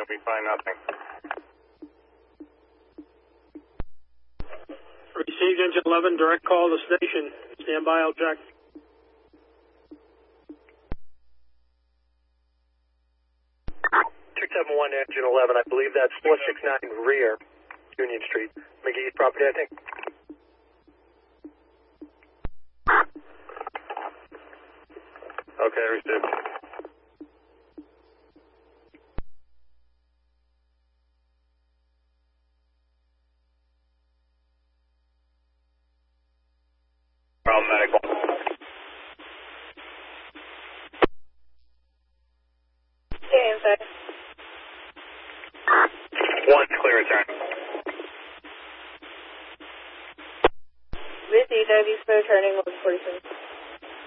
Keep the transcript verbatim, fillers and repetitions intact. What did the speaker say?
We find nothing. Received engine eleven, direct call to station. Stand by, I'll check. two seven one engine eleven, I believe that's four six nine rear, Union Street. McGee's property, I think. Okay, received. Problem medical. Stay inside. One, clear return. Busy, W S P O turning, location.